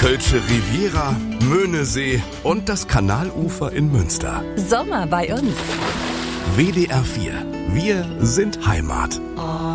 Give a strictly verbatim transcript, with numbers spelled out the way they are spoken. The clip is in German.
Kölsche Riviera, Möhnesee und das Kanalufer in Münster. Sommer bei uns. W D R vier. Wir sind Heimat.